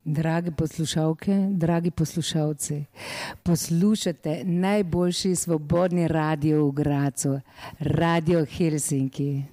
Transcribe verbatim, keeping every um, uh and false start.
Drage poslušalke, dragi poslušalci, poslušate najboljši svobodni radio v Gradcu, Radio Helsinki.